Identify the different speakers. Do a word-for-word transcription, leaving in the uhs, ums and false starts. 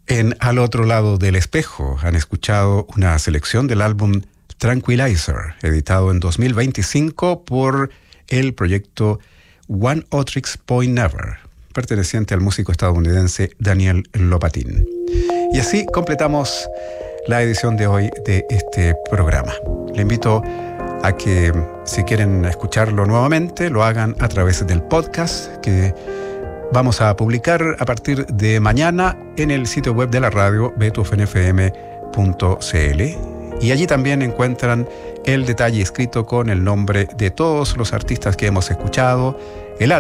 Speaker 1: En Al otro lado del espejo han escuchado una selección del álbum Tranquilizer, editado en dos mil veinticinco por el proyecto One Otrix Point Never, perteneciente al músico estadounidense Daniel Lopatin. Y así completamos la edición de hoy de este programa. Le invito a que, si quieren escucharlo nuevamente, lo hagan a través del podcast que vamos a publicar a partir de mañana en el sitio web de la radio beethoven f m punto c l, y allí también encuentran el detalle escrito con el nombre de todos los artistas que hemos escuchado,